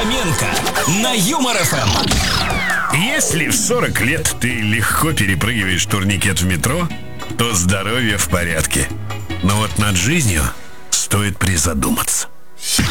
Фоменко на Юмор ФМ. Если в 40 лет ты легко перепрыгиваешь турникет в метро, то здоровье в порядке. Но вот над жизнью стоит призадуматься.